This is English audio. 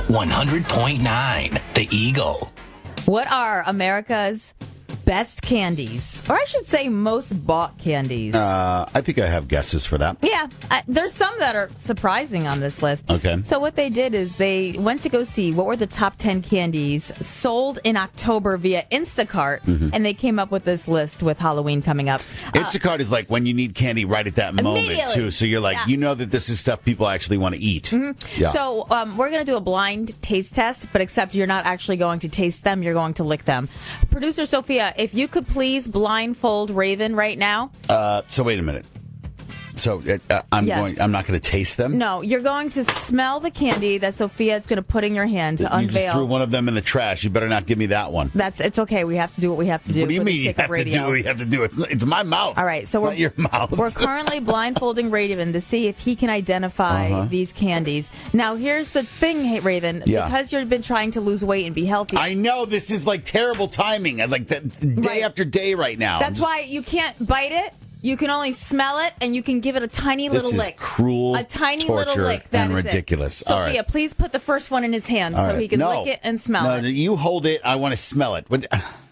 100.9 The Eagle. What are America's best candies? Or I should say most bought candies. I think I have guesses for that. Yeah, there's some that are surprising on this list. Okay. So what they did is they went to go see what were the top 10 candies sold in October via Instacart, and they came up with this list with Halloween coming up. Instacart is like when you need candy right at that moment, Immediately. too. So you're like, you know that this is stuff people actually want to eat. Yeah. So we're going to do a blind taste test, but except you're not actually going to taste them, you're going to lick them. Producer Sophia, if you could please blindfold Raven right now. So wait a minute. So I'm not going to taste them? No, you're going to smell the candy that Sophia is going to put in your hand to You unveil. just threw one of them in the trash. You better not give me that one. It's okay. We have to do what we have to do. What do you for the mean you sake of have to do radio. what you have to do? It's my mouth. All right, so Not your mouth. We're currently blindfolding Raven to see if he can identify these candies. Now, here's the thing, hey, Raven. Yeah. Because you've been trying to lose weight and be healthy. I know this is like terrible timing. I like that day after day right now. That's why you can't bite it. You can only smell it, and you can give it a tiny little This is lick. cruel, a tiny torture, little lick. That and is ridiculous. It. Sophia, All right. please put the first one in his hand All so right. he can No. lick it and smell No, it. you hold it. I want to smell it.